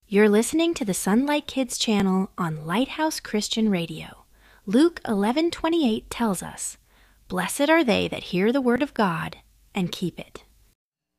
You're listening to the Sunlight Kids channel on Lighthouse Christian Radio. Luke 11:28 tells us, "Blessed are they that hear the word of God and keep it."